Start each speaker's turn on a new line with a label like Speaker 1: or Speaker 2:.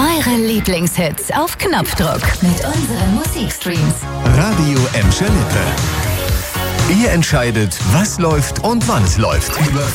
Speaker 1: Eure Lieblingshits auf Knopfdruck mit unseren Musikstreams.
Speaker 2: Radio Emscher Lippe. Ihr entscheidet, was läuft und wann es läuft. Über